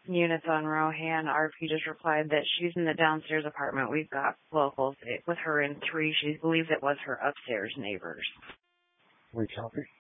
units on Rohan. RP just replied that she's in the downstairs apartment. We've got locals with her in 3. She believes it was her upstairs neighbors. We copy.